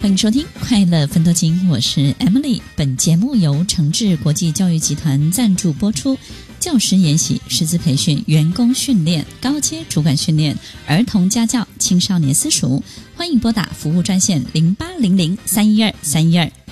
欢迎收听快乐奋斗经，我是 Emily。 本节目由诚志国际教育集团赞助播出。教师研习、师资培训、员工训练、高阶主管训练、儿童家教、青少年私塾，欢迎拨打服务专线0800-312-312。